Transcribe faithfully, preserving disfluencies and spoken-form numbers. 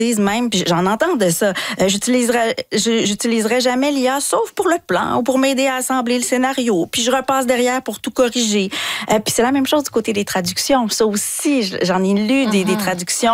même, puis j'en entends de ça, euh, j'utiliserai, je- j'utiliserai jamais l'I A sauf pour le plan ou pour m'aider à assembler le scénario, puis je repasse derrière pour tout corriger. Euh, puis c'est la même chose du côté des traductions. Ça aussi, j'en ai lu des, des traductions